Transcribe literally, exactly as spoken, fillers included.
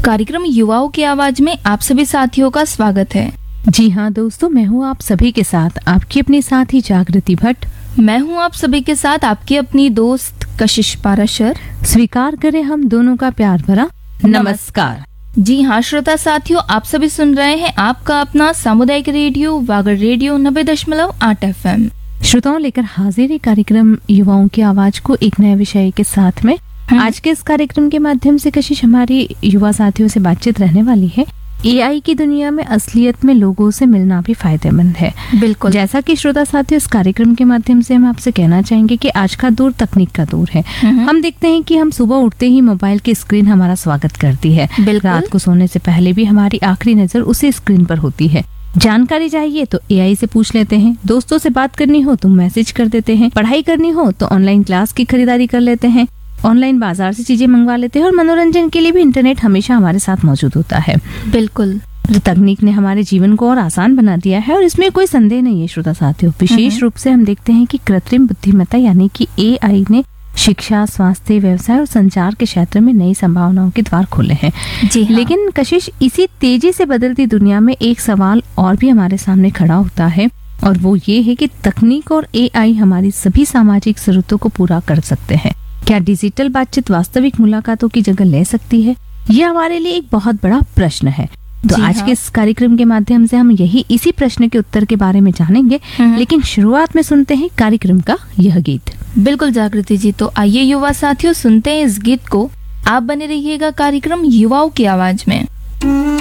कार्यक्रम युवाओं की आवाज में आप सभी साथियों का स्वागत है। जी हाँ दोस्तों, मैं हूँ आप सभी के साथ आपकी अपनी साथी जागृति भट्ट। मैं हूँ आप सभी के साथ आपकी अपनी दोस्त कशिश पाराशर। स्वीकार करें हम दोनों का प्यार भरा नमस्कार। जी हाँ श्रोता साथियों, आप सभी सुन रहे हैं आपका अपना सामुदायिक रेडियो वागड़ रेडियो नब्बे दशमलव आठ एफ एम। श्रोताओं, लेकर हाजिर है कार्यक्रम युवाओं की आवाज को एक नए विषय के साथ में। आज के इस कार्यक्रम के माध्यम से कशिश हमारी युवा साथियों से बातचीत रहने वाली है। एआई की दुनिया में असलियत में लोगों से मिलना भी फायदेमंद है। बिल्कुल, जैसा कि श्रोता साथियों, इस कार्यक्रम के माध्यम से हम आपसे कहना चाहेंगे कि आज का दौर तकनीक का दौर है। हम देखते हैं कि हम सुबह उठते ही मोबाइल की स्क्रीन हमारा स्वागत करती है। रात को सोने से पहले भी हमारी आखिरी नजर उसी स्क्रीन पर होती है। जानकारी चाहिए तो एआई से पूछ लेते हैं, दोस्तों से बात करनी हो तो मैसेज कर देते हैं, पढ़ाई करनी हो तो ऑनलाइन क्लास की खरीदारी कर लेते हैं, ऑनलाइन बाजार से चीजें मंगवा लेते हैं और मनोरंजन के लिए भी इंटरनेट हमेशा हमारे साथ मौजूद होता है। बिल्कुल, तो तकनीक ने हमारे जीवन को और आसान बना दिया है और इसमें कोई संदेह नहीं है श्रोता साथियों। विशेष रूप से हम देखते हैं कि कृत्रिम बुद्धिमत्ता यानी कि एआई ने शिक्षा, स्वास्थ्य, व्यवसाय और संचार के क्षेत्र में नई संभावनाओं के द्वार खोले हैं। जी हाँ। लेकिन कशिश, इसी तेजी से बदलती दुनिया में एक सवाल और भी हमारे सामने खड़ा होता है और वो ये है कि तकनीक और एआई हमारी सभी सामाजिक जरूरतों को पूरा कर सकते हैं। क्या डिजिटल बातचीत वास्तविक मुलाकातों की जगह ले सकती है? यह हमारे लिए एक बहुत बड़ा प्रश्न है। तो आज हाँ। के इस कार्यक्रम के माध्यम से हम यही इसी प्रश्न के उत्तर के बारे में जानेंगे। लेकिन शुरुआत में सुनते हैं कार्यक्रम का यह गीत। बिल्कुल जागृति जी, तो आइए युवा साथियों सुनते हैं इस गीत को। आप बने रहिएगा कार्यक्रम युवाओं की आवाज में।